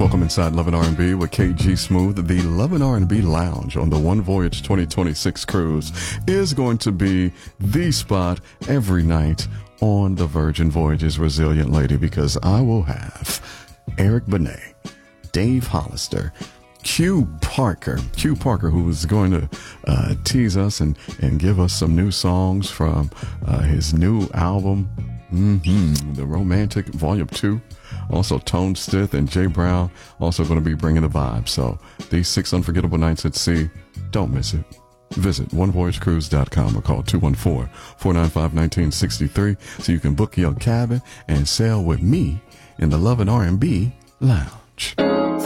Welcome inside Love and R&B with KG Smooth. The Love and R&B Lounge on the One Voyage 2026 cruise is going to be the spot every night on the Virgin Voyages Resilient Lady, because I will have Eric Benet, Dave Hollister, Q Parker, who is going to tease us and give us some new songs from his new album, The Romantic Volume 2. Also, Tone Stith and Jay Brown also going to be bringing the vibe. So these 6 unforgettable nights at sea, don't miss it. Visit onevoyagecruise.com or call 214-495-1963 so you can book your cabin and sail with me in the Love and R&B Lounge.